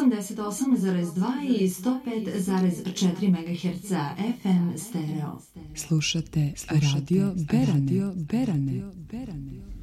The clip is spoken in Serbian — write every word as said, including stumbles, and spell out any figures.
osamdeset osam zarez dva i sto pet zarez četiri megaherca F M stereo. Slušate Radio Berane. Radio Berane. Berane.